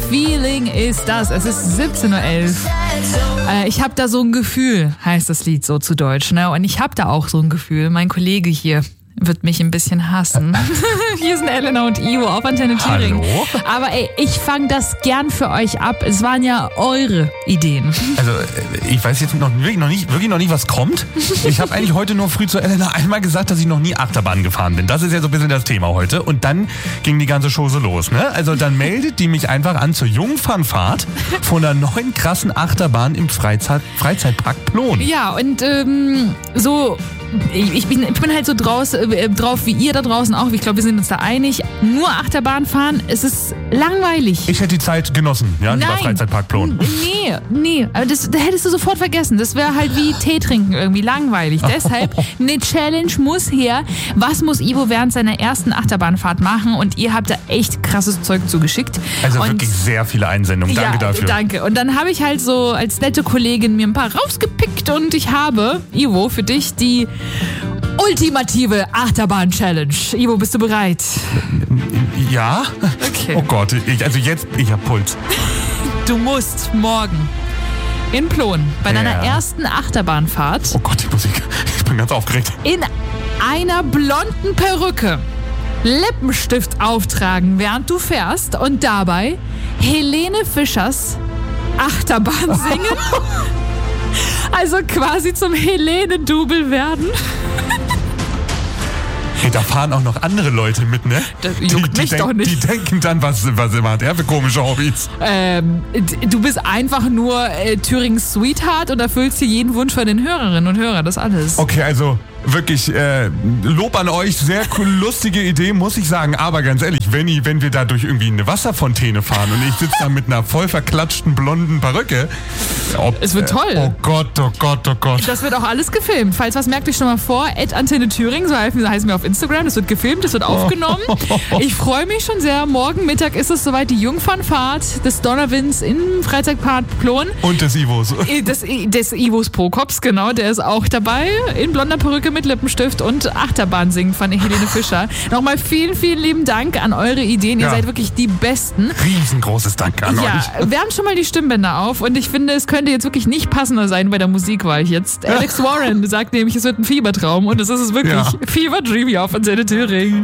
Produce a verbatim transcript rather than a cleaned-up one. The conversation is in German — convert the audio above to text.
Feeling ist das. Es ist siebzehn Uhr elf. Äh, ich habe da so ein Gefühl, heißt das Lied so zu Deutsch. Ne? Und ich habe da auch so ein Gefühl. Mein Kollege hier wird mich ein bisschen hassen. Hier sind Elena und Ivo auf Antenne Thüringen. Hallo? Aber ey, ich fange das gern für euch ab. Es waren ja eure Ideen. Also ich weiß jetzt noch wirklich noch nicht, wirklich noch nicht, was kommt. Ich habe eigentlich heute nur früh zu Elena einmal gesagt, dass ich noch nie Achterbahn gefahren bin. Das ist ja so ein bisschen das Thema heute. Und dann ging die ganze Show so los. Ne? Also dann meldet die mich einfach an zur Jungfernfahrt von einer neuen krassen Achterbahn im Freizeit, Freizeitpark Plon. Ja, und ähm, so... Ich bin, ich bin halt so draus, äh, drauf wie ihr da draußen auch. Ich glaube, wir sind uns da einig. Nur Achterbahn fahren, es ist langweilig. Ich hätte die Zeit genossen, ja, lieber Freizeitpark Plon. Nee, nee, aber das, das hättest du sofort vergessen. Das wäre halt wie Tee trinken, irgendwie langweilig. Deshalb, eine Challenge muss her. Was muss Ivo während seiner ersten Achterbahnfahrt machen? Und ihr habt da echt krasses Zeug zugeschickt. Also und wirklich sehr viele Einsendungen. Danke ja, dafür. Danke. Und dann habe ich halt so als nette Kollegin mir ein paar rausgepickt und ich habe, Ivo, für dich die ultimative Achterbahn-Challenge. Ivo, bist du bereit? Ja? Okay. Oh Gott, ich, also jetzt, ich hab Puls. Du musst morgen in Plon bei deiner Ja. ersten Achterbahnfahrt Oh Gott, die Musik. Ich bin ganz aufgeregt. in einer blonden Perücke Lippenstift auftragen, während du fährst und dabei Helene Fischers Achterbahn singen. Also quasi zum Helene-Double werden. Hey, da fahren auch noch andere Leute mit, ne? Das juckt die, mich die doch nicht. Die denken dann, was, was hat er für komische Hobbys? Ähm, d- du bist einfach nur äh, Thürings Sweetheart und erfüllst dir jeden Wunsch von den Hörerinnen und Hörern, das alles. Okay, also wirklich äh, Lob an euch, sehr cool, lustige Idee, muss ich sagen. Aber ganz ehrlich, wenn, ich, wenn wir da durch irgendwie eine Wasserfontäne fahren und ich sitze da mit einer voll verklatschten blonden Perücke. Ob, Es wird toll. Äh, oh Gott, oh Gott, oh Gott. Das wird auch alles gefilmt. Falls was, merkt euch schon mal vor. at Antenne Thüringen, so heißen wir auf Instagram. Das wird gefilmt, das wird aufgenommen. Ich freue mich schon sehr. Morgen Mittag ist es soweit, die Jungfernfahrt des Donnerwinds im Freizeitpark Plon. Und des Ivos. Des, des Ivos Prokops, genau, der ist auch dabei. In blonder Perücke mit Lippenstift und Achterbahn singen von Helene Fischer. Nochmal vielen, vielen lieben Dank an eure Ideen. Ihr Ja. seid wirklich die Besten. Riesengroßes Dank an Ja, euch. wärmt schon mal die Stimmbänder auf und ich finde, es könnte jetzt wirklich nicht passender sein bei der Musikwahl jetzt. Alex Warren sagt nämlich, es wird ein Fiebertraum und es ist es wirklich. Ja. Fever Dreamy auf Antenne Thüringen.